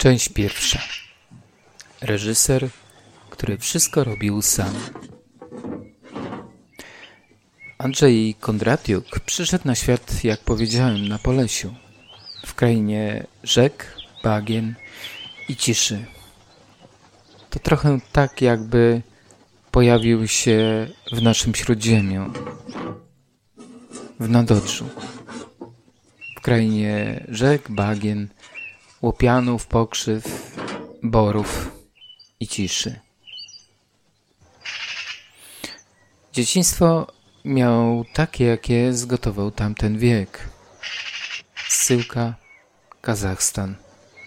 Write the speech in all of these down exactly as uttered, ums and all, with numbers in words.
Część pierwsza. Reżyser, który wszystko robił sam. Andrzej Kondratiuk przyszedł na świat, jak powiedziałem, na Polesiu, w krainie rzek, bagien i ciszy. To trochę tak, jakby pojawił się w naszym Śródziemiu, w Nadodrzu, w krainie rzek, bagien, łopianów, pokrzyw, borów i ciszy. Dzieciństwo miał takie, jakie zgotował tamten wiek. Zsyłka, Kazachstan.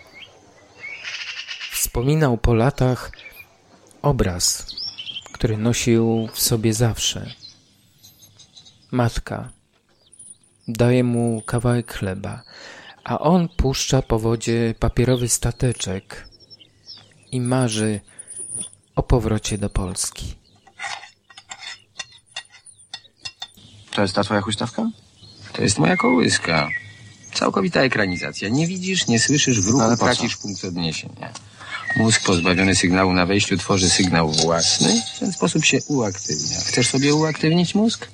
Wspominał po latach obraz, który nosił w sobie zawsze. Matka daje mu kawałek chleba, a on puszcza po wodzie papierowy stateczek i marzy o powrocie do Polski. To jest ta twoja huśtawka? To jest moja kołyska. Całkowita ekranizacja. Nie widzisz, nie słyszysz, w ruchu Ale po co? tracisz punkt odniesienia. Mózg pozbawiony sygnału na wejściu tworzy sygnał własny. W ten sposób się uaktywnia. Chcesz sobie uaktywnić mózg?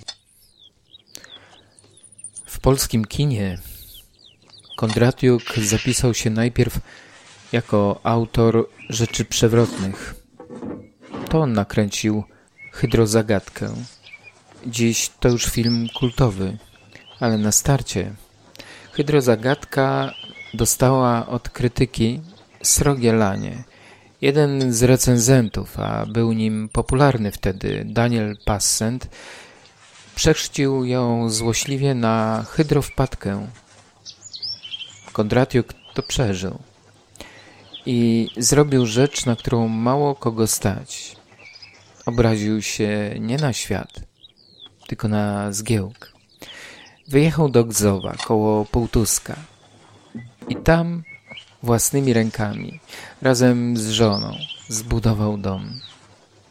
W polskim kinie Kondratiuk zapisał się najpierw jako autor Rzeczy Przewrotnych. To on nakręcił Hydrozagadkę. Dziś to już film kultowy, ale na starcie Hydrozagadka dostała od krytyki srogie lanie. Jeden z recenzentów, a był nim popularny wtedy Daniel Passent, przechrzcił ją złośliwie na hydrowpadkę. Kondratiuk to przeżył i zrobił rzecz, na którą mało kogo stać. Obraził się nie na świat, tylko na zgiełk. Wyjechał do Gzowa, koło Półtuska i tam własnymi rękami, razem z żoną, zbudował dom.